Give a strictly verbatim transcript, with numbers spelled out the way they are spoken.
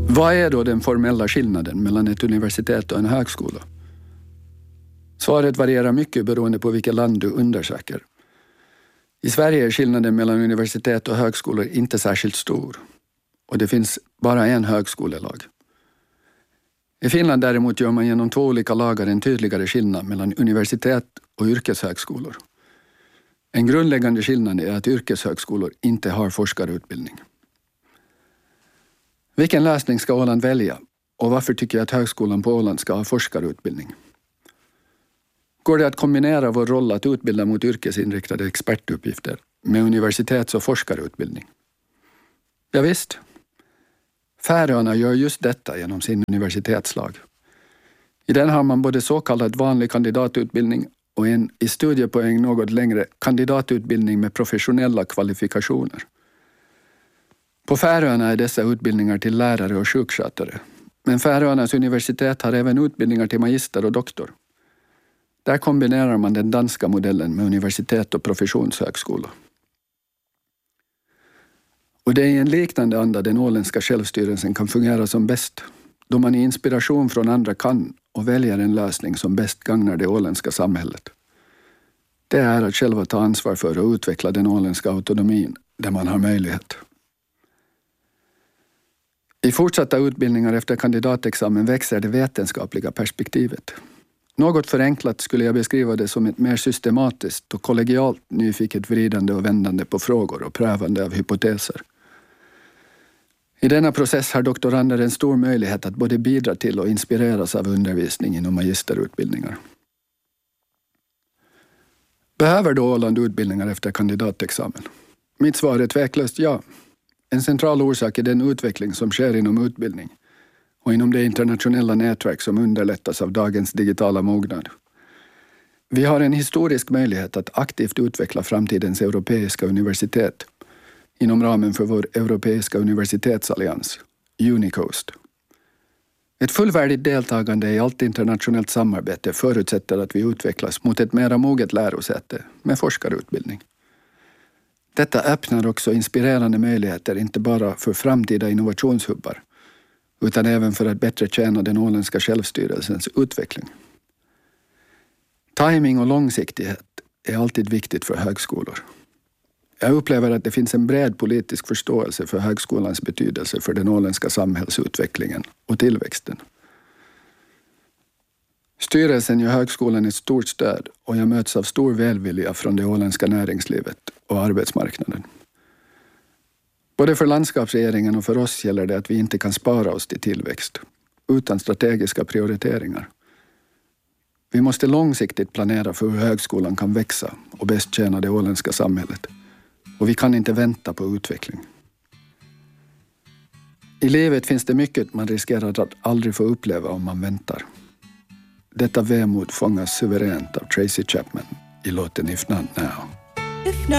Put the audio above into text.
Vad är då den formella skillnaden mellan ett universitet och en högskola? Svaret varierar mycket beroende på vilket land du undersöker. I Sverige är skillnaden mellan universitet och högskolor inte särskilt stor. Och det finns bara en högskolelag. I Finland däremot gör man genom två olika lagar en tydligare skillnad mellan universitet och yrkeshögskolor. En grundläggande skillnad är att yrkeshögskolor inte har forskarutbildning. Vilken lösning ska Åland välja och varför tycker jag att högskolan på Åland ska ha forskarutbildning? Går det att kombinera vår roll att utbilda mot yrkesinriktade expertuppgifter med universitets- och forskarutbildning? Ja, visst. Färöarna gör just detta genom sin universitetslag. I den har man både så kallad vanlig kandidatutbildning och en i studiepoäng något längre kandidatutbildning med professionella kvalifikationer. På Färöarna är dessa utbildningar till lärare och sjukskötare. Men Färöarnas universitet har även utbildningar till magister och doktor. Där kombinerar man den danska modellen med universitet och professionshögskola. Och det är i en liknande anda den åländska självstyrelsen kan fungera som bäst, då man i inspiration från andra kan och väljer en lösning som bäst gagnar det åländska samhället. Det är att själva ta ansvar för att utveckla den åländska autonomin där man har möjlighet. I fortsatta utbildningar efter kandidatexamen växer det vetenskapliga perspektivet. Något förenklat skulle jag beskriva det som ett mer systematiskt och kollegialt nyfiket vridande och vändande på frågor och prövande av hypoteser. I denna process har doktorander en stor möjlighet att både bidra till och inspireras av undervisning inom magisterutbildningar. Behöver då Åland utbildningar efter kandidatexamen? Mitt svar är tveklöst ja. En central orsak är den utveckling som sker inom utbildning och inom det internationella nätverk som underlättas av dagens digitala mognad. Vi har en historisk möjlighet att aktivt utveckla framtidens europeiska universitet inom ramen för vår europeiska universitetsallians, Unicoast. Ett fullvärdigt deltagande i allt internationellt samarbete förutsätter att vi utvecklas mot ett mera moget lärosäte med forskarutbildning. Detta öppnar också inspirerande möjligheter inte bara för framtida innovationshubbar utan även för att bättre tjäna den åländska självstyrelsens utveckling. Timing och långsiktighet är alltid viktigt för högskolor. Jag upplever att det finns en bred politisk förståelse för högskolans betydelse för den åländska samhällsutvecklingen och tillväxten. Styrelsen ger högskolan ett stort stöd och jag möts av stor välvilja från det åländska näringslivet och arbetsmarknaden. Både för landskapsregeringen och för oss gäller det att vi inte kan spara oss till tillväxt utan strategiska prioriteringar. Vi måste långsiktigt planera för hur högskolan kan växa och bäst tjäna det åländska samhället. Och vi kan inte vänta på utveckling. I livet finns det mycket man riskerar att aldrig få uppleva om man väntar. Detta vemod fångas suveränt av Tracy Chapman i låten If Not Now.